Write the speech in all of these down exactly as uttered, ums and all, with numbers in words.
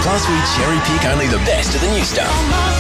Plus, we cherry pick only the best of the new stuff.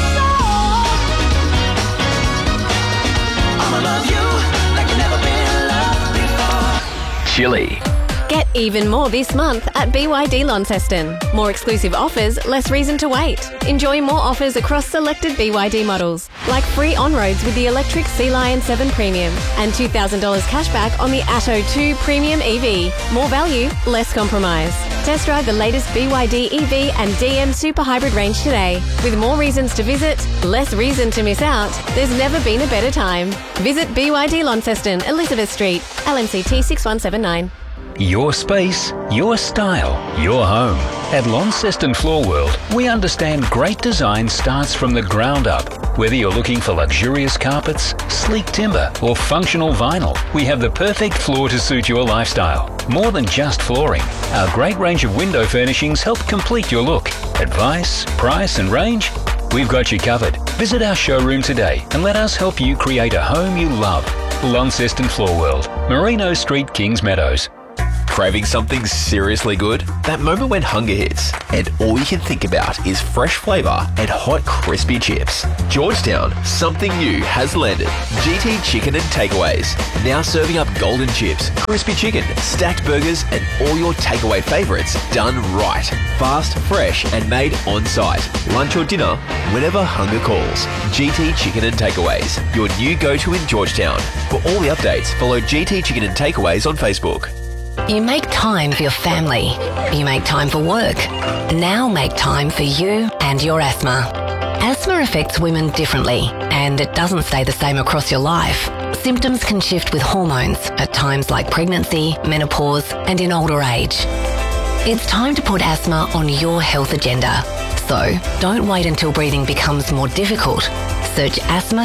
I'ma love you like you've never been loved before. Chili. Get even more this month at B Y D Launceston. More exclusive offers, less reason to wait. Enjoy more offers across selected B Y D models, like free on-roads with the electric Sea Lion seven Premium and two thousand dollars cashback on the Atto two Premium E V. More value, less compromise. Test drive the latest B Y D E V and D M Super Hybrid range today. With more reasons to visit, less reason to miss out, there's never been a better time. Visit B Y D Launceston, Elizabeth Street, L M C T six one seven nine. Your space, your style, your home. At Launceston Floor World, we understand great design starts from the ground up. Whether you're looking for luxurious carpets, sleek timber, or functional vinyl, we have the perfect floor to suit your lifestyle. More than just flooring, our great range of window furnishings help complete your look. Advice, price, and range? We've got you covered. Visit our showroom today and let us help you create a home you love. Launceston Floor World, Merino Street, Kings Meadows. Craving something seriously good? That moment when hunger hits and all you can think about is fresh flavour and hot crispy chips. Georgetown, something new has landed. G T Chicken and Takeaways. Now serving up golden chips, crispy chicken, stacked burgers and all your takeaway favourites done right. Fast, fresh and made on site. Lunch or dinner, whenever hunger calls. G T Chicken and Takeaways, your new go-to in Georgetown. For all the updates, follow G T Chicken and Takeaways on Facebook. You make time for your family. You make time for work. Now make time for you and your asthma. Asthma affects women differently, and it doesn't stay the same across your life. Symptoms can shift with hormones at times like pregnancy, menopause, and in older age. It's time to put asthma on your health agenda. So don't wait until breathing becomes more difficult. Search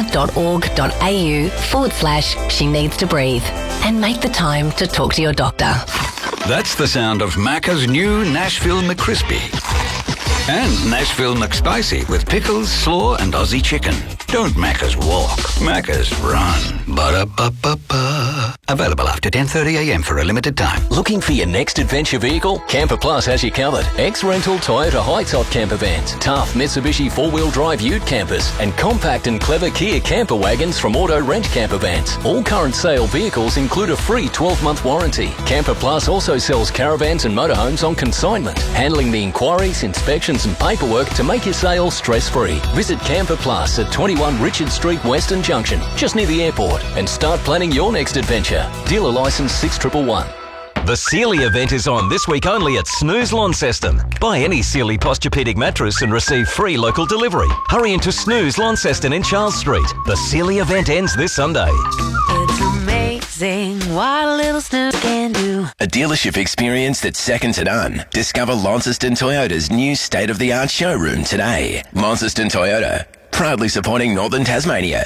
asthma.org.au forward slash she needs to breathe and make the time to talk to your doctor. That's the sound of Macca's new Nashville McCrispy. And Nashville McSpicy with pickles, slaw and Aussie chicken. Don't Macca's walk, Macca's run. Ba-da-ba-ba-ba. Available after ten thirty a m for a limited time. Looking for your next adventure vehicle? Camper Plus has you covered. Ex-rental Toyota high-top camper vans, tough Mitsubishi four-wheel drive ute campers, and compact and clever Kia camper wagons from Auto Rent Camper Vans. All current sale vehicles include a free twelve-month warranty. Camper Plus also sells caravans and motorhomes on consignment, handling the inquiries, inspections and paperwork to make your sale stress-free. Visit Camper Plus at twenty-one Richard Street, Western Junction, just near the airport, and start planning your next adventure. Dealer license six one one one. The Sealy event is on this week only at Snooze Launceston. Buy any Sealy Posturepedic mattress and receive free local delivery. Hurry into Snooze Launceston in Charles Street. The Sealy event ends this Sunday. It's amazing what a little snooze can do. A dealership experience that's second to none. Discover Launceston Toyota's new state-of-the-art showroom today. Launceston Toyota, proudly supporting Northern Tasmania.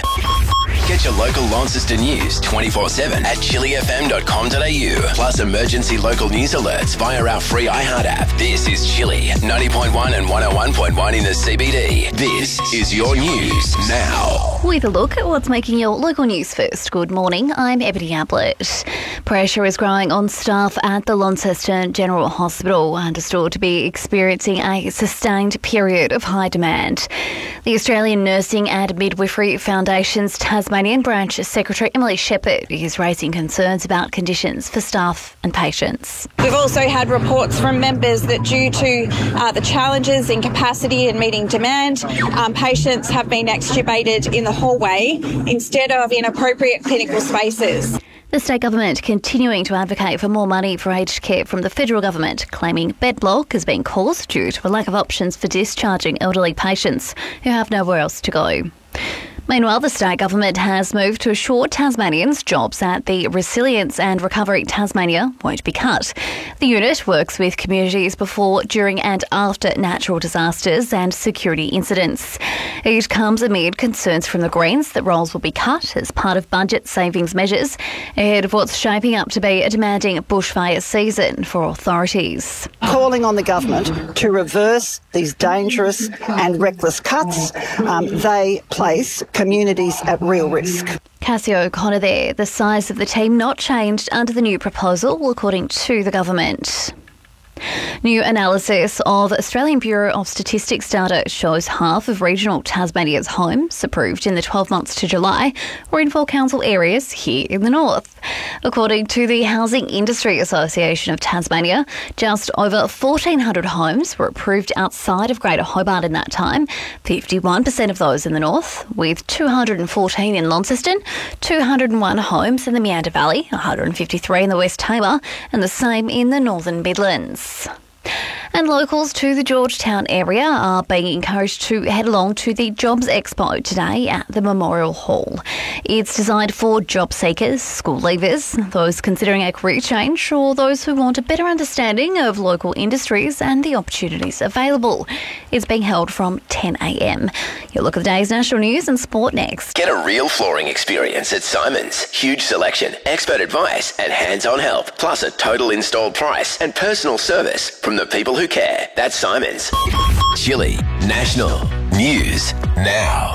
Get your local Launceston news twenty-four seven at chili f m dot com dot a u. Plus emergency local news alerts via our free iHeart app. This is Chili, ninety point one and one oh one point one in the C B D. This is your news now. With a look at what's making your local news first. Good morning, I'm Ebony Ablett. Pressure is growing on staff at the Launceston General Hospital, understood to be experiencing a sustained period of high demand. The Australian Nursing and Midwifery Foundation's Tasmanian Branch Secretary Emily Shepherd is raising concerns about conditions for staff and patients. We've also had reports from members that due to uh, the challenges in capacity and meeting demand, um, patients have been extubated in the hallway instead of in appropriate clinical spaces. The state government continuing to advocate for more money for aged care from the federal government, claiming bed block has been caused due to a lack of options for discharging elderly patients who have nowhere else to go. Meanwhile, the state government has moved to assure Tasmanians jobs at the Resilience and Recovery Tasmania won't be cut. The unit works with communities before, during and after natural disasters and security incidents. It comes amid concerns from the Greens that roles will be cut as part of budget savings measures ahead of what's shaping up to be a demanding bushfire season for authorities. Calling on the government to reverse these dangerous and reckless cuts, um, they place communities at real risk. Cassie O'Connor there. The size of the team not changed under the new proposal, according to the government. New analysis of Australian Bureau of Statistics data shows half of regional Tasmania's homes approved in the twelve months to July were in full council areas here in the north. According to the Housing Industry Association of Tasmania, just over fourteen hundred homes were approved outside of Greater Hobart in that time, fifty-one percent of those in the north, with two hundred fourteen in Launceston, two hundred one homes in the Meander Valley, one hundred fifty-three in the West Tamar, and the same in the Northern Midlands. And locals to the Georgetown area are being encouraged to head along to the Jobs Expo today at the Memorial Hall. It's designed for job seekers, school leavers, those considering a career change, or those who want a better understanding of local industries and the opportunities available. It's being held from ten a m. You'll look at the day's national news and sport next. Get a real flooring experience at Simon's. Huge selection, expert advice and hands-on help, plus a total installed price and personal service from the people who care. That's Simon's. Chili National News Now.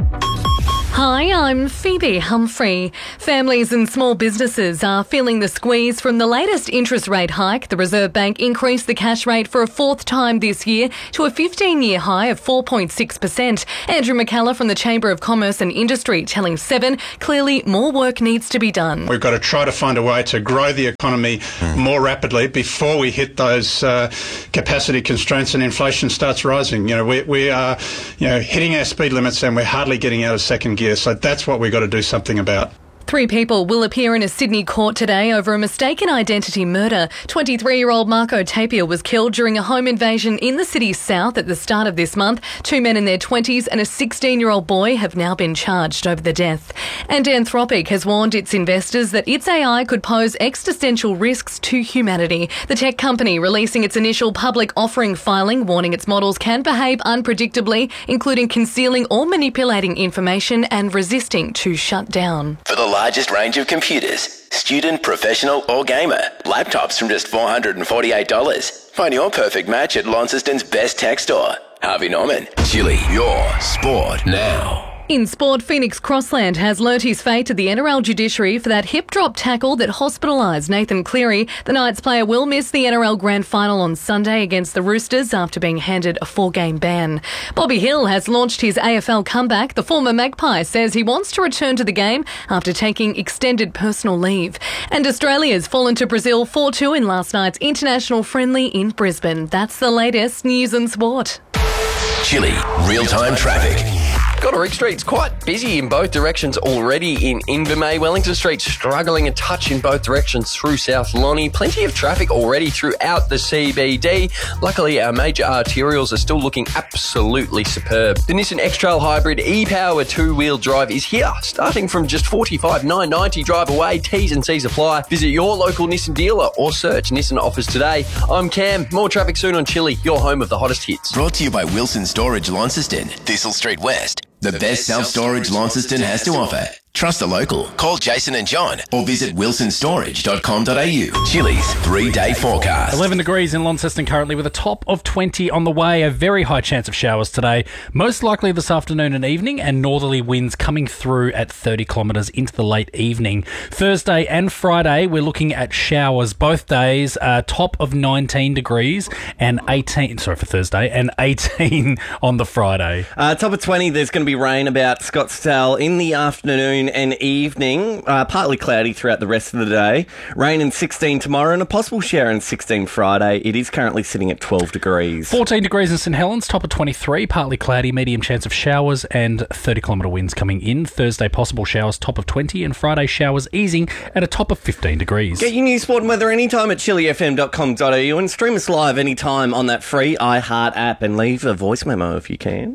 Hi, I'm Phoebe Humphrey. Families and small businesses are feeling the squeeze from the latest interest rate hike. The Reserve Bank increased the cash rate for a fourth time this year to a fifteen-year high of four point six percent. Andrew McCullough from the Chamber of Commerce and Industry telling Seven, clearly more work needs to be done. We've got to try to find a way to grow the economy mm. more rapidly before we hit those uh, capacity constraints and inflation starts rising. You know, we, we are, you know, hitting our speed limits and we're hardly getting out of second gear. So that's what we've got to do something about. Three people will appear in a Sydney court today over a mistaken identity murder. twenty-three-year-old Marco Tapia was killed during a home invasion in the city's south at the start of this month. Two men in their twenties and a sixteen-year-old boy have now been charged over the death. And Anthropic has warned its investors that its A I could pose existential risks to humanity. The tech company releasing its initial public offering filing, warning its models can behave unpredictably, including concealing or manipulating information and resisting to shut down. For the largest range of computers, student, professional or gamer, laptops from just four hundred forty-eight dollars. Find your perfect match at Launceston's best tech store. Harvey Norman. Chili, your sport now. In sport, Phoenix Crossland has learnt his fate at the N R L judiciary for that hip drop tackle that hospitalised Nathan Cleary. The Knights player will miss the N R L Grand Final on Sunday against the Roosters after being handed a four-game ban. Bobby Hill has launched his A F L comeback. The former Magpie says he wants to return to the game after taking extended personal leave. And Australia's fallen to Brazil four two in last night's international friendly in Brisbane. That's the latest news and sport. Chili, real-time traffic. Goderich Street's quite busy in both directions already in Invermay. Wellington Street struggling a touch in both directions through South Lonnie. Plenty of traffic already throughout the C B D. Luckily, our major arterials are still looking absolutely superb. The Nissan X-Trail Hybrid e-Power two-wheel drive is here, starting from just forty-five thousand nine hundred ninety dollars. Drive away, T's and C's apply. Visit your local Nissan dealer or search Nissan offers today. I'm Cam. More traffic soon on Chili, your home of the hottest hits. Brought to you by Wilson Storage Launceston, Thistle Street West. The best self-storage Launceston has to offer. Trust a local. Call Jason and John or visit wilson storage dot com dot a u. Chili's three-day forecast. eleven degrees in Launceston currently with a top of twenty on the way. A very high chance of showers today. Most likely this afternoon and evening, and northerly winds coming through at thirty kilometres into the late evening. Thursday and Friday, we're looking at showers both days. Uh, top of nineteen degrees and eighteen, sorry for Thursday, and eighteen on the Friday. Uh, top of twenty, there's going to be rain about Scottsdale in the afternoon and evening, uh, partly cloudy throughout the rest of the day. Rain in sixteen tomorrow and a possible shower in sixteen Friday. It is currently sitting at twelve degrees. fourteen degrees in St Helens, top of twenty-three, partly cloudy, medium chance of showers and thirty kilometre winds coming in. Thursday, possible showers, top of twenty, and Friday, showers easing at a top of fifteen degrees. Get your news, sport and weather anytime at chili f m dot com dot a u and stream us live anytime on that free iHeart app and leave a voice memo if you can.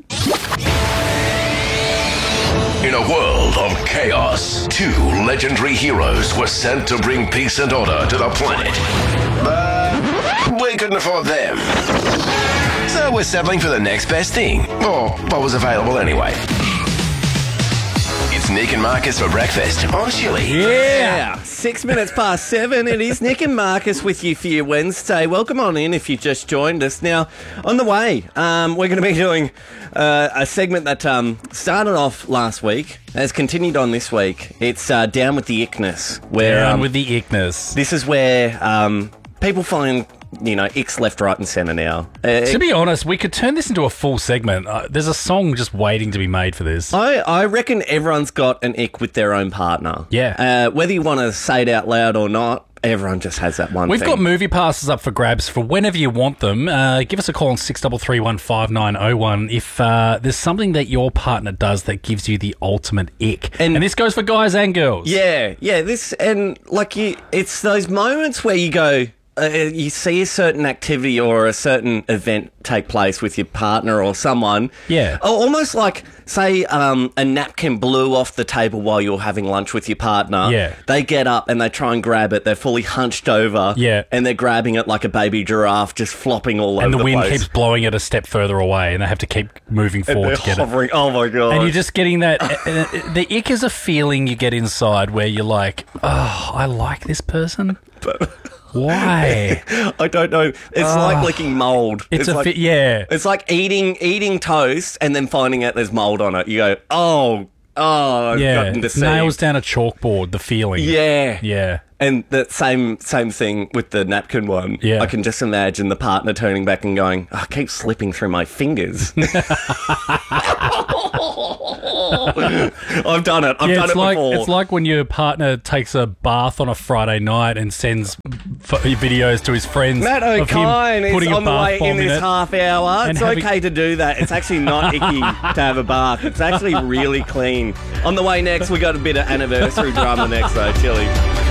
In a world of chaos, two legendary heroes were sent to bring peace and order to the planet. But we couldn't afford them. So we're settling for the next best thing, or what was available anyway. It's Nick and Marcus for breakfast on Chili. Yeah! Six minutes past seven. It is Nick and Marcus with you for your Wednesday. Welcome on in if you just joined us. Now, on the way, um, we're going to be doing uh, a segment that um, started off last week, has continued on this week. It's uh, Down with the Ickness. Where, Down um, with the Ickness. This is where um, people find you know, icks left, right, and centre now. Uh, To be honest, we could turn this into a full segment. Uh, there's a song just waiting to be made for this. I, I reckon everyone's got an ick with their own partner. Yeah. Uh, whether you want to say it out loud or not, everyone just has that one We've thing. got movie passes up for grabs for whenever you want them. Uh, give us a call on six three three one five nine oh one if uh, there's something that your partner does that gives you the ultimate ick. And, and this goes for guys and girls. Yeah, yeah. This and like you, it's those moments where you go, uh, you see a certain activity or a certain event take place with your partner or someone. Yeah. Al- Almost like, say, um, a napkin blew off the table while you're having lunch with your partner. Yeah. They get up and they try and grab it. They're fully hunched over. Yeah. And they're grabbing it like a baby giraffe, just flopping all And over the the wind place. keeps blowing it a step further away, and they have to keep moving And forward they're to get hovering. it. Oh my god! And you're just getting that. uh, uh, the ick is a feeling you get inside where you're like, oh, I like this person. Why? I don't know. It's Ah. like licking mold. It's a like, fi- yeah. It's like eating eating toast and then finding out there's mold on it. You go, oh, oh, I've Yeah, gotten deceived. nails down a chalkboard. The feeling. Yeah, yeah. And that same same thing with the napkin one. Yeah. I can just imagine the partner turning back and going, oh, I keep slipping through my fingers. I've done it. I've yeah, done it's it like, before. It's like when your partner takes a bath on a Friday night and sends f- videos to his friends. Matt of him O'Kine is putting a on the bath way bomb in this it. half hour. and It's having- okay to do that. It's actually not icky to have a bath. It's actually really clean. On the way next, we got a bit of anniversary drama next though, Chili.